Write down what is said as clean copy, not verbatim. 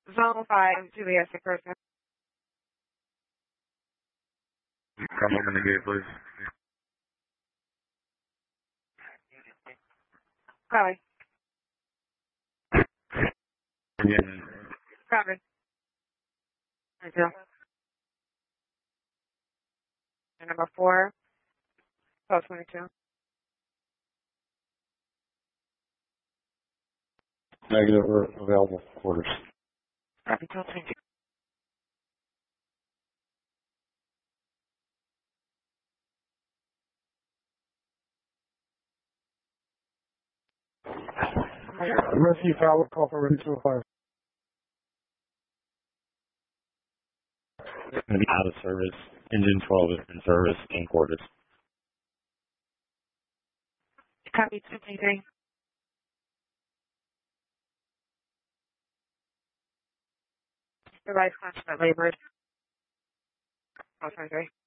Zone 5, Juliet, sick person. Come open the gate, please. Copy. Again. Copy. Thank you. And number 4, 1222. Negative, we're available for quarters. Copy, 1222. Rescue Tower, call for ready 205. Going to be out of service. Engine 12 is in service in quarters. Copy, 223. Device consummate labored. 1223.